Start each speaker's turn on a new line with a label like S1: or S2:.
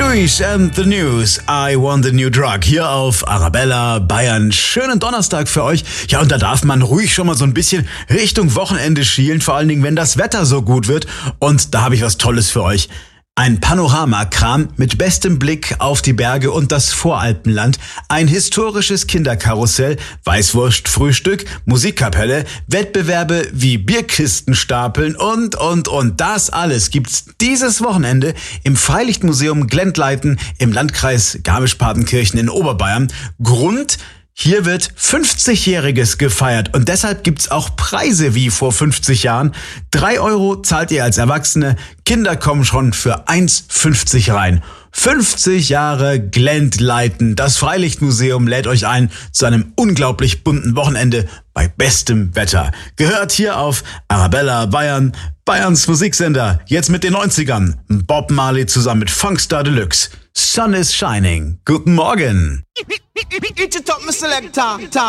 S1: Luis and the News, I want a new drug. Hier auf Arabella, Bayern. Schönen Donnerstag für euch. Ja, und da darf man ruhig schon mal so ein bisschen Richtung Wochenende schielen, vor allen Dingen, wenn das Wetter so gut wird. Und da habe ich was Tolles für euch. Ein Panoramakram mit bestem Blick auf die Berge und das Voralpenland, ein historisches Kinderkarussell, Weißwurstfrühstück, Musikkapelle, Wettbewerbe wie Bierkisten stapeln und. Das alles gibt's dieses Wochenende im Freilichtmuseum Glendleiten im Landkreis Garmisch-Partenkirchen in Oberbayern. Grund: hier wird 50-Jähriges gefeiert und deshalb gibt's auch Preise wie vor 50 Jahren. 3 € zahlt ihr als Erwachsene, Kinder kommen schon für 1,50 rein. 50 Jahre Glendleiten. Das Freilichtmuseum lädt euch ein zu einem unglaublich bunten Wochenende bei bestem Wetter. Gehört hier auf Arabella Bayern, Bayerns Musiksender. Jetzt mit den 90ern. Bob Marley zusammen mit Funkstar Deluxe. Sun is shining. Guten Morgen.
S2: It's a top, Mr. Selector.